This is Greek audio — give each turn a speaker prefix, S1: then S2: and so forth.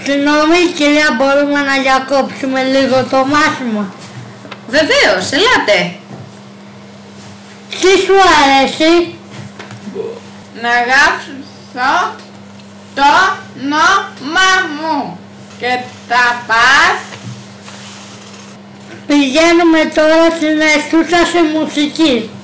S1: Συγγνώμη κυρία, μπορούμε να διακόψουμε λίγο το μάθημα?
S2: Βεβαίως, ελάτε.
S1: Τι σου αρέσει?
S3: Να γράψω το όνομα μου και τα πας.
S1: Πηγαίνουμε τώρα στην αίθουσα σε μουσική.